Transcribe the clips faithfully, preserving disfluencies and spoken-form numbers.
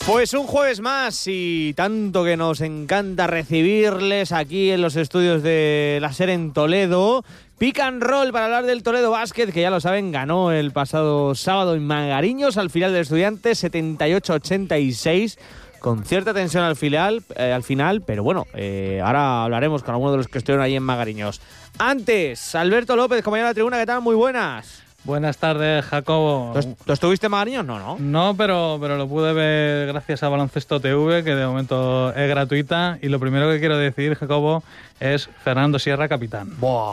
Pues un jueves más y tanto que nos encanta recibirles aquí en los estudios de la SER en Toledo. Pick and roll para hablar del Toledo Basket, que ya lo saben, ganó el pasado sábado en Magariños al final del Estudiantes, setenta y ocho a ochenta y seis, con cierta tensión al final, eh, al final pero bueno, eh, ahora hablaremos con algunos de los que estuvieron ahí en Magariños. Antes, Alberto López, compañero de la tribuna, ¿qué tal? Muy buenas. Buenas tardes, Jacobo. ¿Tú, ¿tú estuviste en Magariños? No, no. No, pero, pero lo pude ver gracias a Baloncesto T V, que de momento es gratuita. Y lo primero que quiero decir, Jacobo, es Fernando Sierra, capitán. Buah.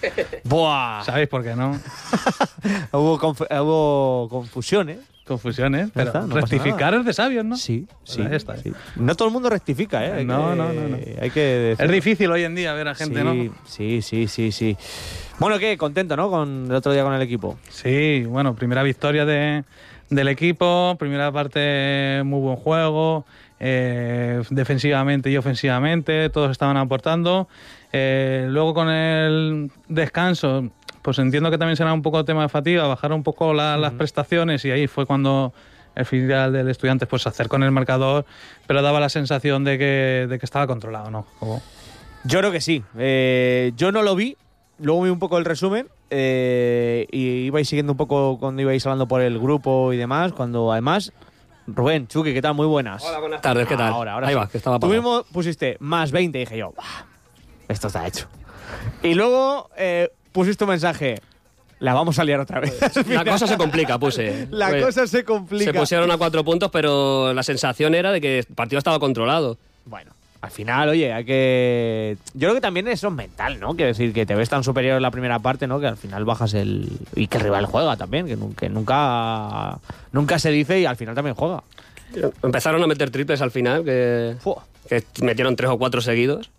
Buah. ¿Sabéis por qué, no? hubo, conf hubo confusión, ¿eh? Confusiones, pero está, no rectificar es de sabios, ¿no? Sí, sí, ahí está. sí. No todo el mundo rectifica, ¿eh? Hay no, que, no, no, no. Hay que decirlo. Es difícil hoy en día ver a gente, sí, ¿no? Sí, sí, sí, sí. Bueno, ¿qué? Contento, ¿no? Con el otro día con el equipo. Sí, bueno, primera victoria de, del equipo, primera parte muy buen juego, eh, defensivamente y ofensivamente, todos estaban aportando. Eh, luego con el descanso, pues entiendo que también será un poco tema de fatiga, bajar un poco la, uh-huh. las prestaciones, y ahí fue cuando el filial del Estudiantes pues se acercó en el marcador, pero daba la sensación de que, de que estaba controlado, ¿no? Como... Yo creo que sí. Eh, yo no lo vi, luego vi un poco el resumen eh, y ibais siguiendo un poco cuando ibais hablando por el grupo y demás, cuando además... Rubén, Chucky, ¿qué tal? Muy buenas. Hola, buenas tardes, ¿qué tal? Ahora, ahora Ahí sí. va, que estaba Tú apagado. mismo pusiste más veinte y dije yo, bah, esto está hecho. Y luego eh, pusiste un mensaje, la vamos a liar otra vez. La cosa se complica, puse. La pues, cosa se complica. Se pusieron a cuatro puntos, pero la sensación era de que el partido estaba controlado. Bueno, al final, oye, hay que... Yo creo que también eso es mental, ¿no? Quiero decir, que te ves tan superior en la primera parte, ¿no? Que al final bajas el... Y que el rival juega también, que, que nunca, nunca se dice y al final también juega. Empezaron a meter triples al final, que, que metieron tres o cuatro seguidos.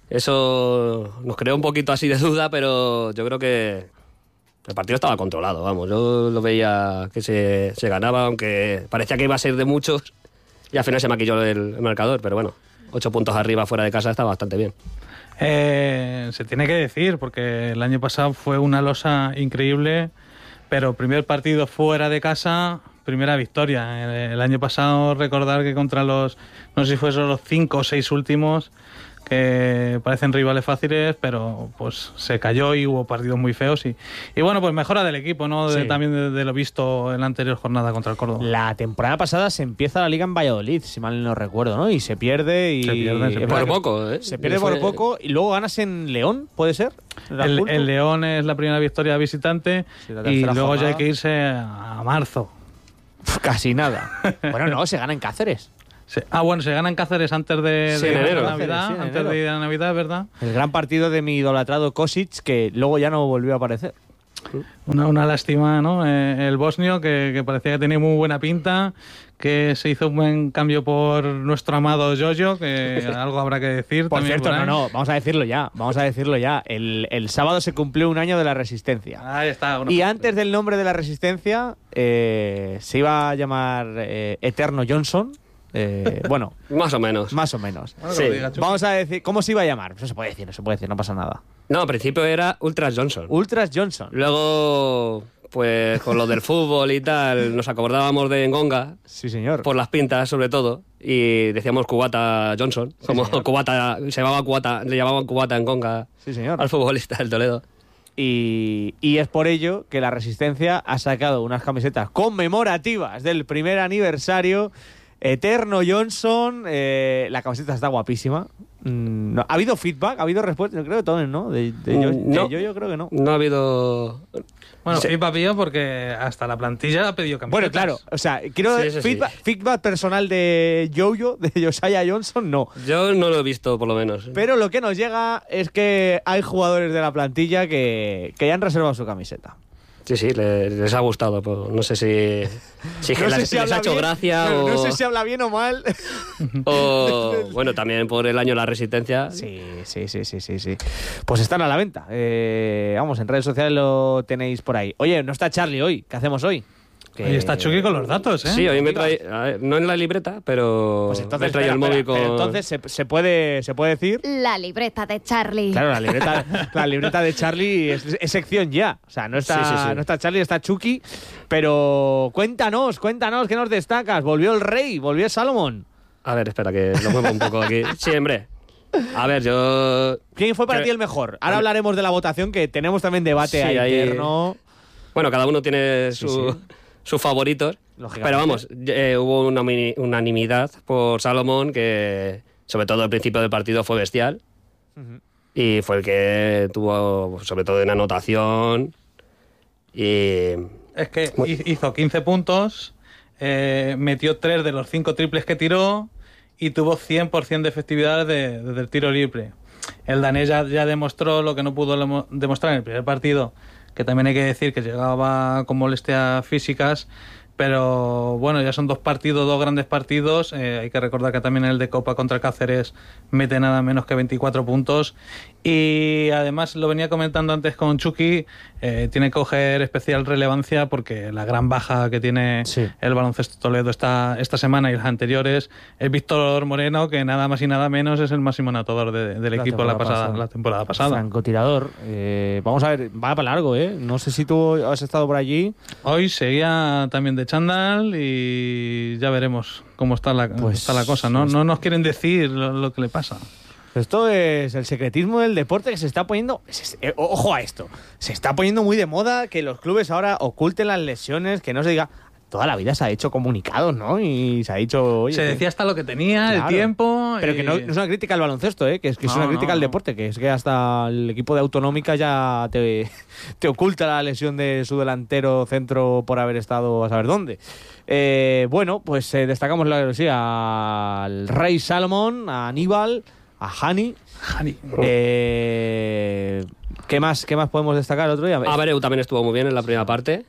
Eso nos creó un poquito así de duda, pero yo creo que el partido estaba controlado, vamos. Yo lo veía que se, se ganaba, aunque parecía que iba a ser de muchos, y al final se maquilló el, el marcador, pero bueno, ocho puntos arriba fuera de casa está bastante bien. Eh, se tiene que decir, porque el año pasado fue una losa increíble, pero primer partido fuera de casa, primera victoria. El, el año pasado, recordar que contra los, no sé si fueron los cinco o seis últimos, que parecen rivales fáciles, pero pues se cayó y hubo partidos muy feos. Y, y bueno, pues mejora del equipo, ¿no? De, sí. También de, de lo visto en la anterior jornada contra el Córdoba. La temporada pasada se empiza la Liga en Valladolid, si mal no recuerdo, ¿no? Y se pierde y... Se pierde, se pierde. Por poco, ¿eh? Se pierde Fue... por poco y luego ganas en León, ¿puede ser? El, el León es la primera victoria visitante, sí, y luego jornada. Ya hay que irse a marzo. Casi nada. Bueno, no, se gana en Cáceres. Sí. Ah, bueno, se gana en Cáceres antes de, sí, de enero. Navidad, Sí, en antes enero. de ir a Navidad, ¿verdad? El gran partido de mi idolatrado Kosic, que luego ya no volvió a aparecer. Una, una lástima, ¿no? Eh, el bosnio, que, que parecía que tenía muy buena pinta, que se hizo un buen cambio por nuestro amado Jojo, que algo habrá que decir. Por también cierto, por no, no, vamos a decirlo ya, vamos a decirlo ya. El, el sábado se cumplió un año de la Resistencia. Ahí está. Bueno, y antes del nombre de la Resistencia, eh, se iba a llamar eh, Eterno Johnson. Eh, bueno, más o menos. Más o menos. Bueno, sí. diga, vamos a decir, ¿cómo se iba a llamar? No se puede decir, no se puede decir, no pasa nada. No, al principio era Ultras Johnson. Ultras Johnson. Luego, pues con lo del fútbol y tal, nos acordábamos de Ngonga. Sí, señor. Por las pintas, sobre todo. Y decíamos Cubata Johnson. Sí, como señor. Cubata, se llamaba Cubata, le llamaban Cubata Ngonga. Sí, señor. Al futbolista del Toledo. Y, y es por ello que la Resistencia ha sacado unas camisetas conmemorativas del primer aniversario. Eterno Johnson, eh, la camiseta está guapísima. Mm, no, ¿ha habido feedback? ¿Ha habido respuesta? Yo creo que todos, ¿no? De, de, yo, no. de yo, yo creo que no. No ha habido... Bueno, sí. feedback pillo porque hasta la plantilla ha pedido camisetas. Bueno, claro, o sea, quiero sí, sí, feedback, sí. feedback personal de Jojo, de Josiah Johnson, no. Yo no lo he visto, por lo menos. Pero lo que nos llega es que hay jugadores de la plantilla que, que ya han reservado su camiseta. Sí, sí, les, les ha gustado. Pues no sé si, si no les, sé si les ha hecho bien, gracia no, o... No sé si habla bien o mal. O, bueno, también por el año de la Resistencia. Sí, sí, sí, sí, sí, sí. Pues están a la venta. Eh, vamos, en redes sociales lo tenéis por ahí. Oye, no está Charlie hoy. ¿Qué hacemos hoy? Que... Ahí está Chucky con los datos, ¿eh? Sí, hoy me trae, a ver, no en la libreta, pero Pues entonces, me trae espera, el móvil espera, con... pero entonces se, se puede se puede decir. La libreta de Charlie. Claro, la libreta, la libreta de Charlie es, es sección ya. O sea, no está, Sí, sí, sí. no está Charlie, está Chucky. Pero cuéntanos, cuéntanos, ¿qué nos destacas? Volvió el rey, volvió Salomón. A ver, espera, que lo muevo un poco aquí. Sí, hombre. A ver, yo... ¿Quién fue para Creo- ti el mejor? Ahora hablaremos de la votación, que tenemos también debate Sí, ahí ahí- interno. Bueno, cada uno tiene su, Sí, sí. sus favoritos. Lógicamente. Pero vamos, eh, hubo una mini- unanimidad por Salomón, que sobre todo al principio del partido fue bestial. Ujú. Y fue el que tuvo, sobre todo en anotación. Y... Es que hizo quince puntos, eh, metió tres de los cinco triples que tiró y tuvo cien por ciento de efectividad de- desde el tiro libre. El danés ya, ya demostró lo que no pudo lemo- demostrar en el primer partido, que también hay que decir que llegaba con molestias físicas, pero bueno, ya son dos partidos, dos grandes partidos. Eh, hay que recordar que también el de Copa contra Cáceres mete nada menos que veinticuatro puntos. Y además, lo venía comentando antes con Chucky, eh, tiene que coger especial relevancia porque la gran baja que tiene Sí. el baloncesto Toledo esta, esta semana y las anteriores es Víctor Moreno, que nada más y nada menos es el máximo anotador de- del La equipo la, temporada pasada, pasada. la temporada pasada. Francotirador. Eh, vamos a ver, va para largo, ¿eh? No sé si tú has estado por allí. Hoy seguía también de chándal y ya veremos cómo está la, Pues- está la cosa. ¿no? no nos quieren decir lo, lo que le pasa. Esto es el secretismo del deporte que se está poniendo... se- eh, ojo a esto. Se está poniendo muy de moda que los clubes ahora oculten las lesiones, que no se diga... Toda la vida se ha hecho comunicados, ¿no? Y se ha dicho... Oye, Se que- decía hasta lo que tenía, Claro. el tiempo... Pero y- que no, no es una crítica al baloncesto, ¿eh? Que es, que es No, una crítica no, al no. deporte, que es que hasta el equipo de Autonómica ya te, te oculta la lesión de su delantero centro por haber estado a saber dónde. Eh, bueno, pues eh, destacamos la, sí, al Rey Salomón, a Aníbal, a Hani. Jani. Eh, ¿qué, más, ¿Qué más podemos destacar el otro día? Abreu también estuvo muy bien en la primera parte.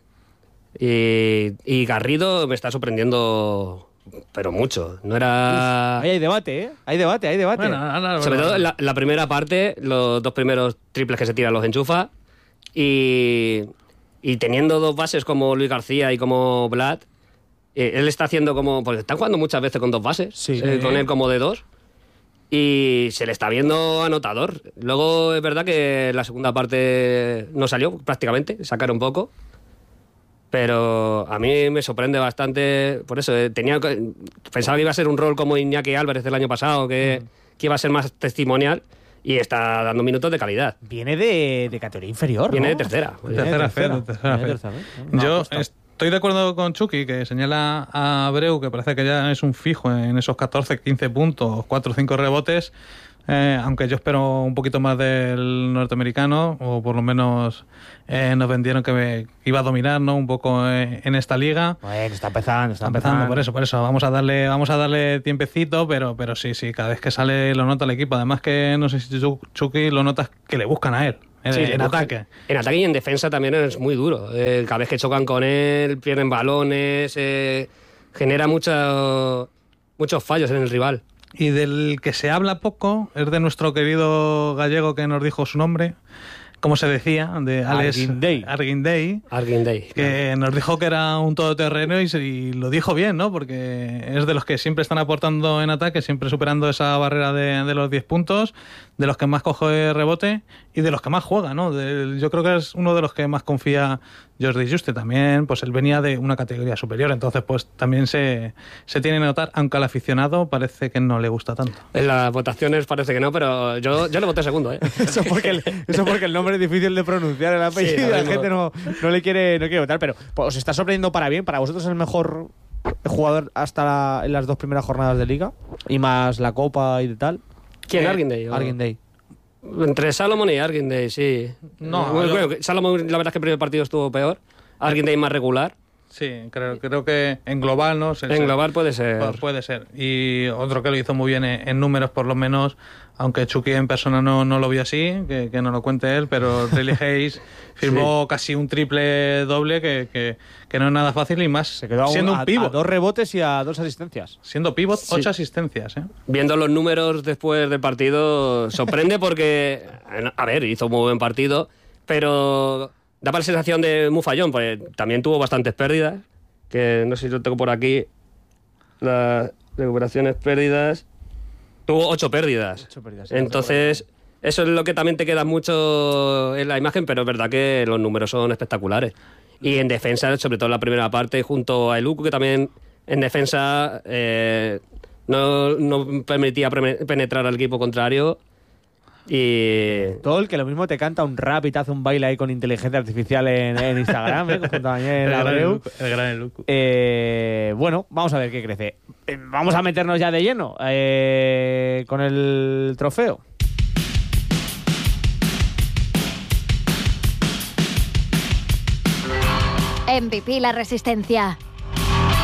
Y, y Garrido me está sorprendiendo, pero mucho. No era... Ahí hay debate, ¿eh? Hay debate, hay debate. Bueno, ahora- Sobre ahora- todo en la, la primera parte, los dos primeros triples que se tiran los enchufa. Y, y teniendo dos bases como Luis García y como Vlad, eh, él está haciendo como... Porque están jugando muchas veces con dos bases, Sí. eh, con él como de dos. Y se le está viendo anotador. Luego es verdad que la segunda parte no salió prácticamente, sacaron un poco. Pero a mí me sorprende bastante, por eso, eh, tenía que- pensaba que iba a ser un rol como Iñaki Álvarez del año pasado, que, que iba a ser más testimonial, y está dando minutos de calidad. Viene de, de categoría inferior, Viene ¿no? de tercera. Viene Tercera fe, tercera. de tercera Viene de fe. tercera fe. Una Yo apuesta. estoy de acuerdo con Chucky, que señala a Abreu, que parece que ya es un fijo en esos catorce, quince puntos, cuatro o cinco rebotes, eh, aunque yo espero un poquito más del norteamericano, o por lo menos eh, nos vendieron que me- iba a dominar, ¿no? Un poco eh, en esta liga. Bueno, está empezando, está, Está empezando, por eso, por eso. Vamos a darle, vamos a darle tiempecito, pero, pero sí, sí, cada vez que sale lo nota el equipo. Además que no sé si Chu- Chucky lo notas que le buscan a él, eh, Sí, en le ataque. En ataque y en defensa también es muy duro. Eh, cada vez que chocan con él, pierden balones, eh, genera mucho- muchos fallos en el rival. Y del que se habla poco es de nuestro querido gallego que nos dijo su nombre, como se decía, de Alex Arguindey. Arguindey, Arguin Day. que nos dijo que era un todoterreno y, se- y lo dijo bien, ¿no? Porque es de los que siempre están aportando en ataque, siempre superando esa barrera de, de los diez puntos, de los que más coge rebote y de los que más juega, ¿no? De- yo creo que es uno de los que más confía Jordi Juste. También, pues él venía de una categoría superior, entonces pues también se, se tiene que notar, aunque al aficionado parece que no le gusta tanto. En las votaciones parece que no, pero yo, yo le voté segundo, ¿eh? Eso porque, el, eso porque el nombre es difícil de pronunciar, el apellido, Sí, lo la mismo. gente no, no le quiere, no quiere votar, pero pues, os está sorprendiendo para bien. ¿Para vosotros es el mejor jugador hasta la- en las dos primeras jornadas de liga? Y más la Copa y de tal. ¿Quién? Eh, Arguin Day, o- Arguin Day. Entre Salomón y Arguin Day, sí. No, Bueno, yo- bueno, Salomón, la verdad es que el primer partido estuvo peor. Arguin Day más regular. Sí, creo, creo que en global, ¿no? Se- En se- global puede ser. Pu- Puede ser. Y otro que lo hizo muy bien en, en números, por lo menos, aunque Chucky en persona no, no lo vio así, que, que no lo cuente él, pero Riley Hayes firmó casi un triple doble, que, que, que no es nada fácil y más Se quedó a un, siendo a- un pivot. a dos rebotes y a dos asistencias. Siendo pivot, Sí. ocho asistencias. ¿eh? Viendo los números después del partido, sorprende porque, a ver, hizo un muy buen partido, pero daba la sensación de muy fallón, porque también tuvo bastantes pérdidas que no sé si lo tengo por aquí, las recuperaciones, pérdidas, tuvo ocho pérdidas. Ocho pérdidas, sí, Entonces, eso es lo que también te queda mucho en la imagen, pero es verdad que los números son espectaculares. Y en defensa, sobre todo en la primera parte, junto a Eluku, que también en defensa eh, no, no permitía pre- penetrar al equipo contrario. Y Todo el que lo mismo te canta un rap y te hace un baile ahí con inteligencia artificial en, en Instagram, ¿eh? Junto a Daniel El gran Abreu. Eluku, el gran Eluku. Eh, bueno, vamos a ver qué crece. Eh, vamos a meternos ya de lleno eh, con el trofeo. M V P La Resistencia.